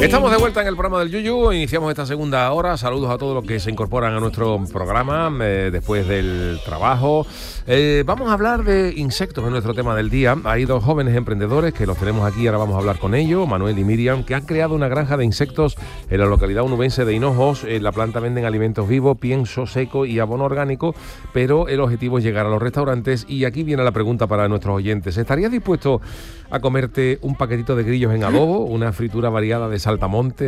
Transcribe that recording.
Estamos de vuelta en el programa del Yuyu, iniciamos esta segunda hora. Saludos a todos los que se incorporan a nuestro programa después del trabajo. Vamos a hablar de insectos en nuestro tema del día. Hay dos jóvenes emprendedores que los tenemos aquí, ahora vamos a hablar con ellos, Manuel y Miriam, que han creado una granja de insectos en la localidad onubense de Hinojos. En la planta venden alimentos vivos, pienso seco y abono orgánico, pero el objetivo es llegar a los restaurantes. Y aquí viene la pregunta para nuestros oyentes. ¿Estarías dispuesto a comerte un paquetito de grillos en adobo, una fritura variada de saltamontes,